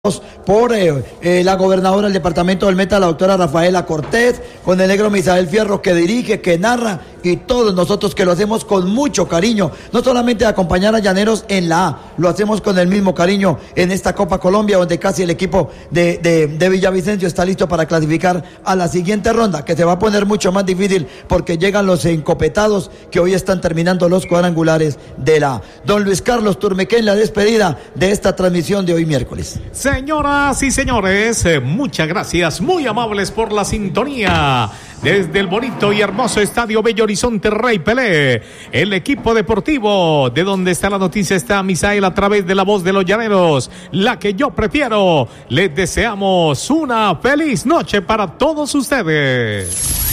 por la gobernadora del departamento del Meta, la doctora Rafaela Cortés, con el negro Misael Fierro que dirige, que narra, y todos nosotros que lo hacemos con mucho cariño, no solamente acompañar a Llaneros en la A, lo hacemos con el mismo cariño en esta Copa Colombia, donde casi el equipo de Villavicencio está listo para clasificar a la siguiente ronda, que se va a poner mucho más difícil porque llegan los encopetados que hoy están terminando los cuadrangulares de la A. Don Luis Carlos Turmequén, la despedida de esta transmisión de hoy miércoles. Señoras y señores, muchas gracias, muy amables por la sintonía. Desde el bonito y hermoso Estadio Bello Horizonte Rey Pelé, el equipo deportivo, de donde está la noticia, está Misael a través de la voz de los llaneros, la que yo prefiero. Les deseamos una feliz noche para todos ustedes.